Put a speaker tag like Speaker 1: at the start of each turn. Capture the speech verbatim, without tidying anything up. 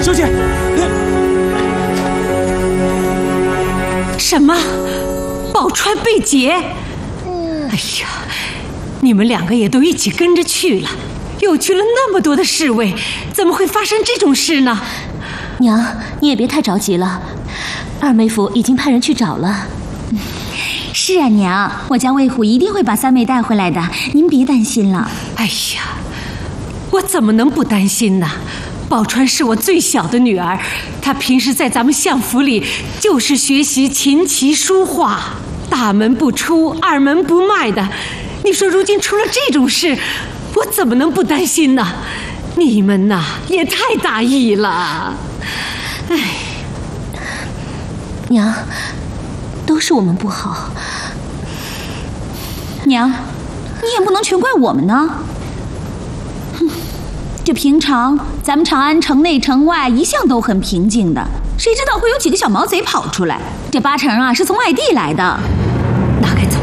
Speaker 1: 小姐，
Speaker 2: 什么？宝钏被劫？哎呀，你们两个也都一起跟着去了，又去了那么多的侍卫，怎么会发生这种事呢？
Speaker 3: 娘，你也别太着急了，二妹夫已经派人去找了。
Speaker 4: 是啊，娘，我家魏虎一定会把三妹带回来的，您别担心了。
Speaker 2: 哎呀，我怎么能不担心呢？宝钏是我最小的女儿，她平时在咱们相府里就是学习琴棋书画，大门不出二门不迈的。你说如今出了这种事，我怎么能不担心呢？你们呐也太大意了。哎，
Speaker 3: 娘，都是我们不好。
Speaker 4: 娘，你也不能全怪我们呢。哼，这平常咱们长安城内城外一向都很平静的，谁知道会有几个小毛贼跑出来？这八成啊是从外地来的。
Speaker 2: 那该怎么